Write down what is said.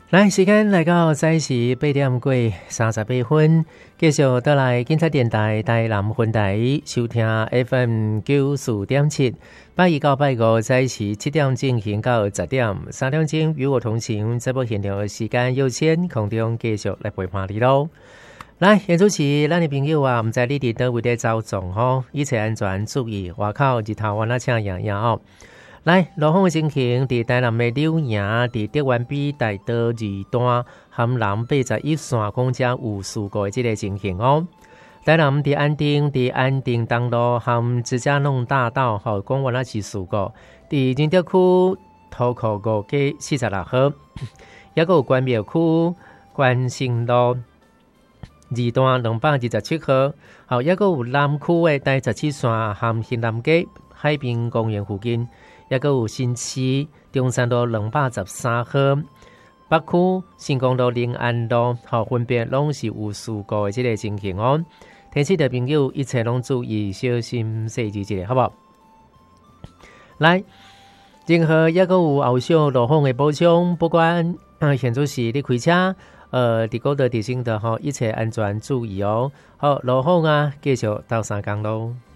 来，时间来到早时8点过38分，继续倒来警察电台台南分台收听 FM 94.7，拜一到拜五早时7点进行到10点，3点钟与我同行。这部现场的时间有限，空中继续来陪伴你咯。来，现主持咱的朋友啊，唔知你伫倒位咧走动吼，一切安全注意。外口日头我那请样样哦。来，落雨的情形，伫台南的柳营，伫德湾比大道二段含南81线公车有事故的这个情形哦。台南伫安定东路含芝加弄大道吼，讲完那是事故。伫仁德区土库5街46號，也有關廟區關心路二段227號，後也有南區的第17線含新南街海濱公園附近。也有新市中山路213號，北區新公路臨安路，分別攏是有事故的這個情形哦。提醒的朋友一切攏注意小心細緻一下，好不好？來，任何也有後續路況的補充，不管現在是你開車，伫高德地形的一切安全注意哦。好，路況啊，繼續到三更咯。